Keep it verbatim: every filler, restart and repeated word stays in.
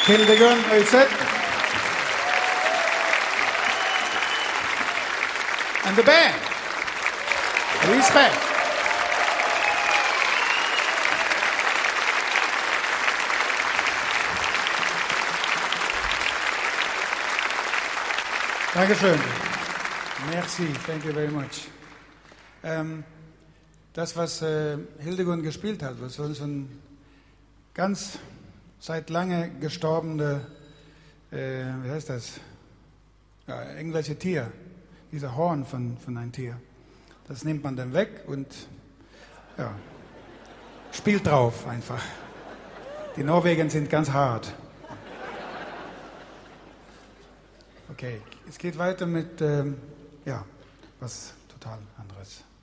Hildegunn Øyset. And the band. Respect. Dankeschön. Merci, thank you very much. Ähm, das, was äh, Hildegunn gespielt hat, was so ein ganz seit lange gestorbene, äh, wie heißt das? Ja, irgendwelche Tier, dieser Horn von, von einem Tier. Das nimmt man dann weg und ja, spielt drauf einfach. Die Norweger sind ganz hart. Okay, es geht weiter mit, ähm, ja, was total anderes.